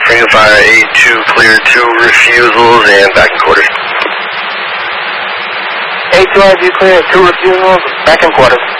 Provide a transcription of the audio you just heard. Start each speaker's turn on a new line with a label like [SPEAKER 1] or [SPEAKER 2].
[SPEAKER 1] Ring of Fire 82, clear 2 refusals and back in quarters.
[SPEAKER 2] 82, you clear 2 refusals, back in quarters.